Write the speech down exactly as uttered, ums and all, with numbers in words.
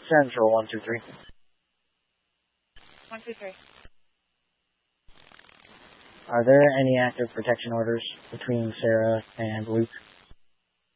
Central, one, two, three. One, two, three. Are there any active protection orders between Sarah and Luke?